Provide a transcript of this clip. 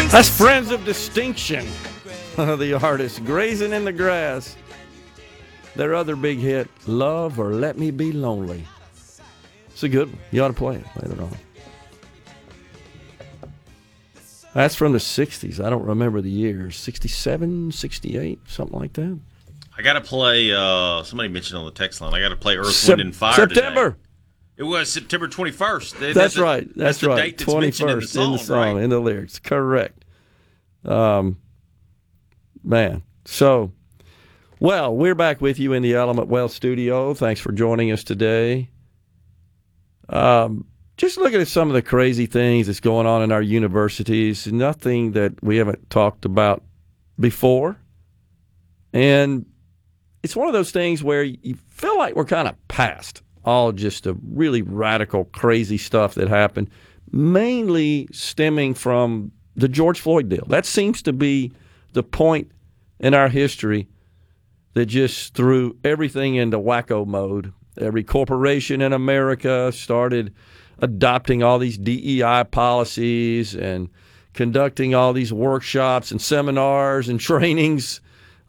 That's Friends of Distinction, the artist, Grazing in the Grass. Their other big hit, Love or Let Me Be Lonely. It's a good one. You ought to play it later on. That's from the 60s. I don't remember the years. 67, 68, something like that. I got to play, somebody mentioned on the text line, I got to play Earth, Wind, and Fire September. Today. It was September 21st. That's right. That's the right. date that's mentioned in the song, right? In the lyrics. Correct. Man. So, well, we're back with you in the Element Wealth studio. Thanks for joining us today. Just looking at some of the crazy things that's going on in our universities, nothing that we haven't talked about before. And it's one of those things where you feel like we're kind of past all just the really radical, crazy stuff that happened, mainly stemming from the George Floyd deal. That seems to be the point in our history that just threw everything into wacko mode. Every corporation in America started adopting all these DEI policies and conducting all these workshops and seminars and trainings